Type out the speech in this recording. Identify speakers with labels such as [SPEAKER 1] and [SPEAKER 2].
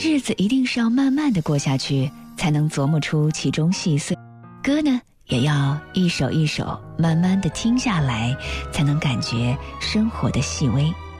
[SPEAKER 1] 日子一定是要慢慢的过下去，才能琢磨出其中细碎。歌呢，也要一首一首慢慢的听下来，才能感觉生活的细微。